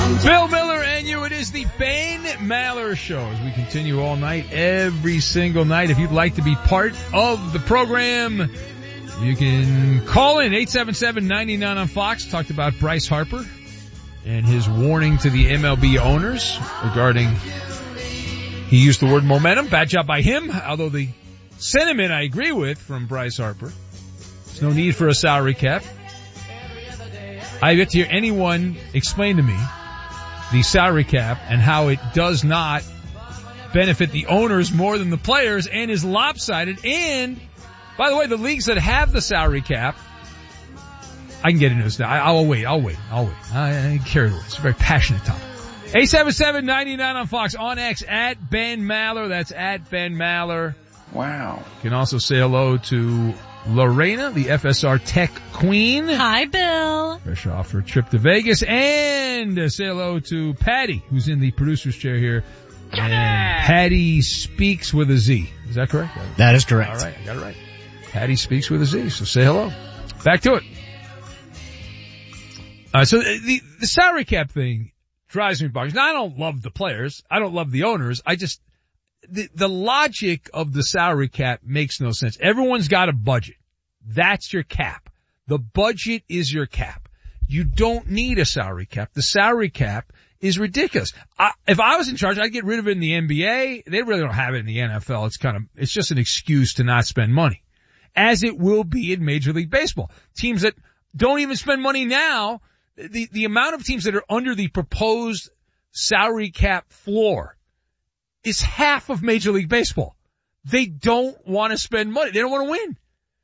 Bill Miller and you. It is the Ben Maller Show as we continue all night, every single night. If you'd like to be part of the program, you can call in 877-99 on Fox. Talked about Bryce Harper and his warning to the MLB owners regarding, he used the word momentum. Bad job by him, although the sentiment I agree with from Bryce Harper. There's no need for a salary cap. I have yet to hear anyone explain to me the salary cap and how it does not benefit the owners more than the players and is lopsided. And, by the way, the leagues that have the salary cap, I can get into this now. I'll wait. I carried away. It's a very passionate topic. 877-99 on Fox, on X, at Ben Maller. That's at Ben Maller. Wow. You can also say hello to Lorena, the FSR Tech Queen. Hi, Bill. Fresh off her trip to Vegas. And say hello to Patty, who's in the producer's chair here. And Patty speaks with a Z. Is that correct? That is correct. All right, I got it right. Patty speaks with a Z, so say hello. Back to it. So the salary cap thing drives me bonkers. Now, I don't love the players. I don't love the owners. The logic of the salary cap makes no sense. Everyone's got a budget. That's your cap. The budget is your cap. You don't need a salary cap. The salary cap is ridiculous. If I was in charge, I'd get rid of it in the NBA. They really don't have it in the NFL. It's just an excuse to not spend money, as it will be in Major League Baseball. Teams that don't even spend money now, the amount of teams that are under the proposed salary cap floor is half of Major League Baseball. They don't want to spend money. They don't want to win.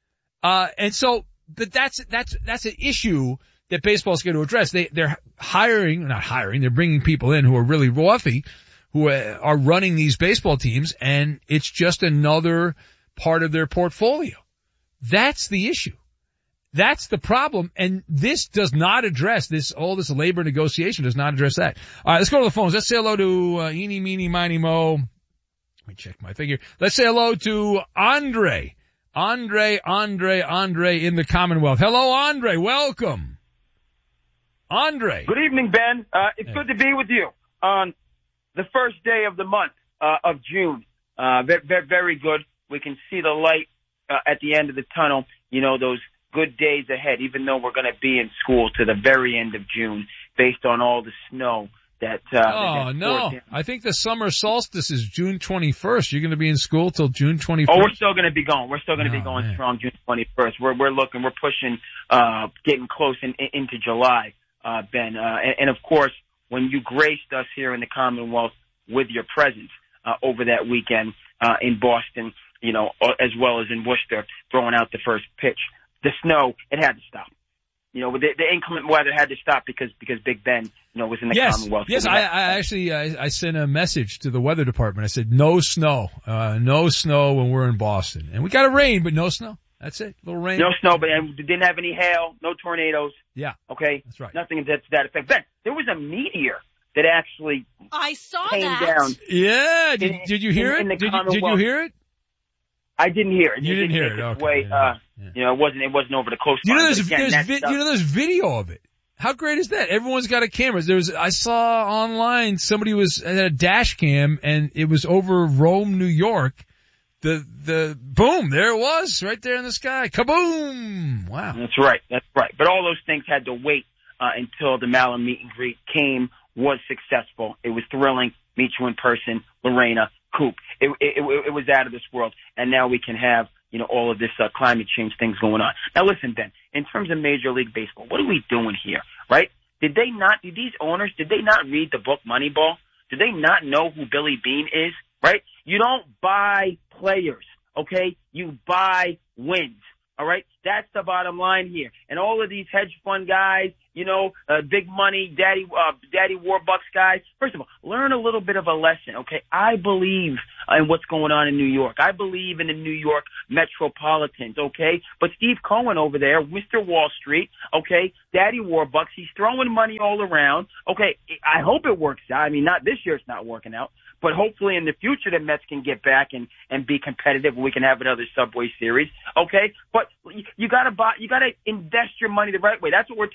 But that's an issue that baseball's going to address. They're they're bringing people in who are really wealthy, who are running these baseball teams, and it's just another part of their portfolio. That's the issue. That's the problem, and this does not address all this labor negotiation does not address that. All right, let's go to the phones. Let's say hello to Eeny, Meeny, Miny, Mo. Let me check my figure. Let's say hello to Andre. Andre in the Commonwealth. Hello, Andre. Welcome. Andre. Good evening, Ben. It's good to be with you on the first day of the month of June. Very, very good. We can see the light at the end of the tunnel. You know, those good days ahead, even though we're going to be in school to the very end of June based on all the snow that no. I think the summer solstice is June 21st. You're going to be in school till June 21st? Oh, we're still going to be going. We're still going to be going strong June 21st. We're pushing, getting close into July, Ben. And of course, when you graced us here in the Commonwealth with your presence over that weekend in Boston, you know, as well as in Worcester, throwing out the first pitch, the snow, it had to stop. You know, the inclement weather had to stop because Big Ben, you know, was in the Commonwealth. Yes, I sent a message to the weather department. I said, no snow when we're in Boston. And we got a rain, but no snow. That's it. A little rain. No snow, but didn't have any hail, no tornadoes. Yeah. Okay? That's right. Nothing to that effect. Ben, there was a meteor that actually came down. Yeah. Did you hear it? Did you hear it? I didn't hear it. You didn't hear it. Okay. Way, You know, it wasn't over the coastline. There's video of it. How great is that? Everyone's got a camera. I saw online somebody had a dash cam and it was over Rome, New York. The boom, there it was, right there in the sky. Kaboom! Wow. That's right. But all those things had to wait until the Maller meet and greet was successful. It was thrilling. Meet you in person, Lorena, Coop. It was out of this world, and now we can have, you know, all of this climate change things going on. Now listen, Ben, in terms of Major League Baseball, what are we doing here, right? Did these owners not read the book Moneyball? Did they not know who Billy Beane is, right? You don't buy players, okay? You buy wins, all right? That's the bottom line here. And all of these hedge fund guys, you know, big money, Daddy Warbucks guys. First of all, learn a little bit of a lesson, okay? I believe in what's going on in New York. I believe in the New York Metropolitans, okay? But Steve Cohen over there, Mr. Wall Street, okay? Daddy Warbucks, he's throwing money all around, okay? I hope it works out. I mean, not this year, it's not working out. But hopefully in the future the Mets can get back and be competitive. We can have another Subway Series, okay? But you gotta invest your money the right way. That's what we're talking about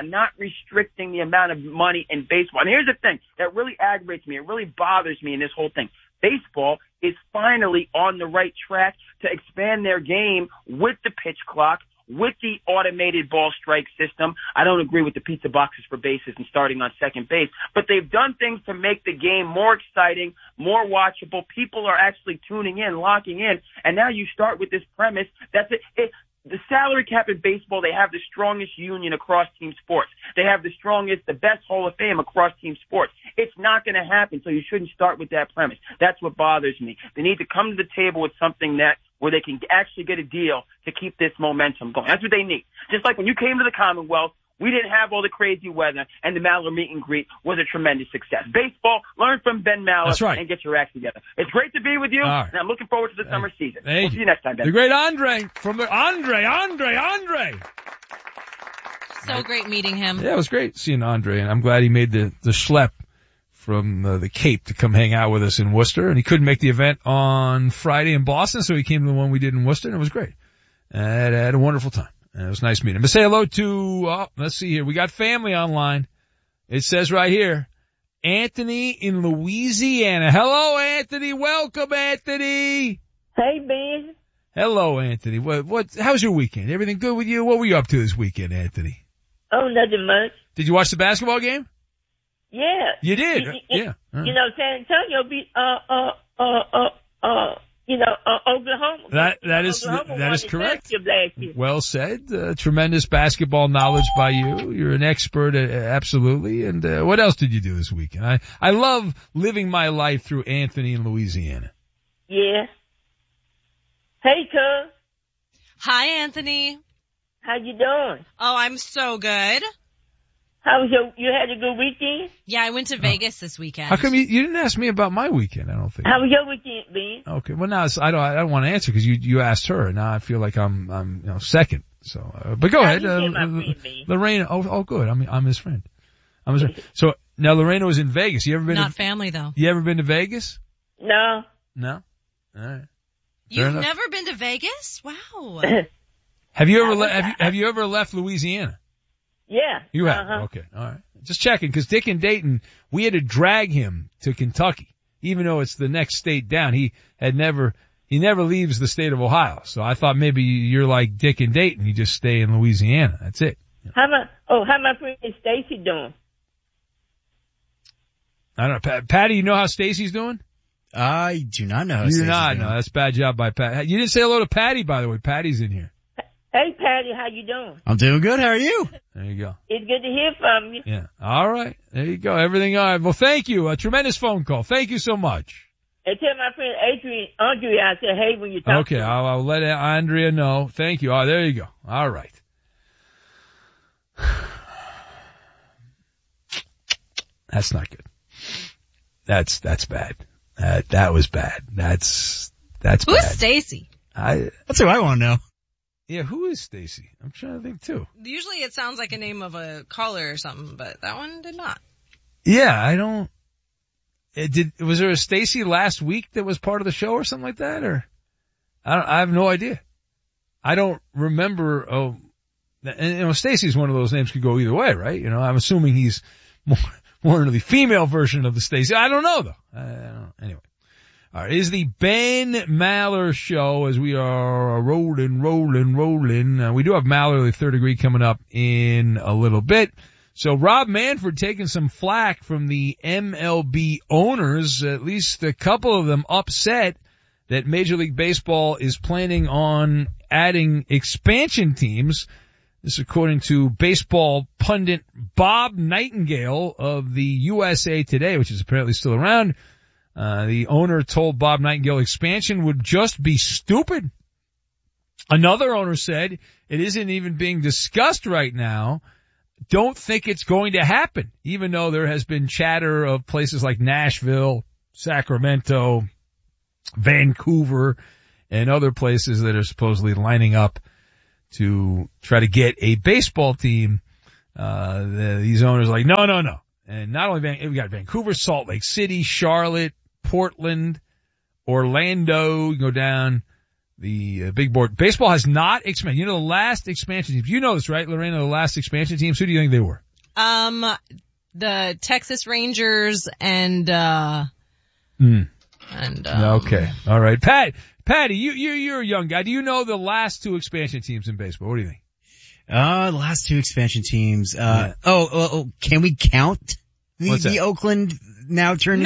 by not restricting the amount of money in baseball. And here's the thing that really aggravates me. It really bothers me in this whole thing. Baseball is finally on the right track to expand their game with the pitch clock, with the automated ball strike system. I don't agree with the pizza boxes for bases and starting on second base, but they've done things to make the game more exciting, more watchable. People are actually tuning in, locking in, and now you start with this premise that the salary cap in baseball, they have the strongest union across team sports. They have the best Hall of Fame across team sports. It's not going to happen, so you shouldn't start with that premise. That's what bothers me. They need to come to the table with something where they can actually get a deal to keep this momentum going. That's what they need. Just like when you came to the Commonwealth, we didn't have all the crazy weather, and the Maller meet and greet was a tremendous success. Baseball, learn from Ben Maller. That's right. And get your act together. It's great to be with you, and I'm looking forward to the summer season. We'll see you next time, Ben. The great Andre from the Andre. So great meeting him. Yeah, it was great seeing Andre, and I'm glad he made the schlep from the Cape to come hang out with us in Worcester, and he couldn't make the event on Friday in Boston, so he came to the one we did in Worcester, and it was great. I had a wonderful time. And it was nice meeting him. But say hello to, let's see here. We got family online. It says right here, Anthony in Louisiana. Hello, Anthony. Welcome, Anthony. Hey, Ben. Hello, Anthony. How's your weekend? Everything good with you? What were you up to this weekend, Anthony? Oh, nothing much. Did you watch the basketball game? Yeah. You did? Yeah. You know, San Antonio beat, Oklahoma. That is correct. Well said. Tremendous basketball knowledge by you. You're an expert, absolutely. And what else did you do this weekend? I love living my life through Anthony in Louisiana. Yeah. Hey, cuz. Hi, Anthony. How you doing? Oh, I'm so good. How was you had a good weekend? Yeah, I went to Vegas this weekend. How come you didn't ask me about my weekend? I don't think. How was your weekend, Ben? Okay, well now I don't want to answer because you asked her, and now I feel like I'm second. So, but go ahead, Lorena. Oh, good. I'm his friend. So now Lorena was in Vegas. You ever been? Not family though. You ever been to Vegas? No. No. All right. You've never been to Vegas? Wow. Have you ever left Louisiana? Yeah. You have? Okay. All right. Just checking, because Dick and Dayton, we had to drag him to Kentucky, even though it's the next state down. He never leaves the state of Ohio. So I thought maybe you're like Dick and Dayton. You just stay in Louisiana. That's it. How my friend Stacy doing? I don't know. Patty, you know how Stacy's doing? I do not know how Stacy's doing. You do not know. That's a bad job by Pat. You didn't say hello to Patty, by the way. Patty's in here. Hey, Patty, how you doing? I'm doing good. How are you? There you go. It's good to hear from you. Yeah. All right. There you go. Everything all right. Well, thank you. A tremendous phone call. Thank you so much. And tell my friend Andrea, I said, hey, when you talk to me. I'll let Andrea know. Thank you. Oh, there you go. All right. That's not good. That's bad. That was bad. That's bad. Who's Stacy? That's who I want to know. Yeah, who is Stacy? I'm trying to think too. Usually it sounds like a name of a caller or something, but that one did not. Yeah, I don't. Was there a Stacy last week that was part of the show or something like that? Or I have no idea. I don't remember. Oh, and Stacy's one of those names could go either way, right? I'm assuming he's more into the female version of the Stacy. I don't know though. I don't know. Anyway. All right, it is the Ben Maller Show as we are rolling. We do have Maller, the third degree, coming up in a little bit. So Rob Manfred taking some flack from the MLB owners, at least a couple of them upset that Major League Baseball is planning on adding expansion teams. This according to baseball pundit Bob Nightingale of the USA Today, which is apparently still around. The owner told Bob Nightingale expansion would just be stupid. Another owner said it isn't even being discussed right now. Don't think it's going to happen, even though there has been chatter of places like Nashville, Sacramento, Vancouver, and other places that are supposedly lining up to try to get a baseball team. These owners are like, no. And not only we got Vancouver, Salt Lake City, Charlotte, Portland, Orlando, you go down the big board. Baseball has not expanded. You know the last expansion teams. You know this, right, Lorena? The last expansion teams. Who do you think they were? The Texas Rangers and okay. All right. Patty, you're a young guy. Do you know the last two expansion teams in baseball? What do you think? The last two expansion teams. Can we count the Oakland now turned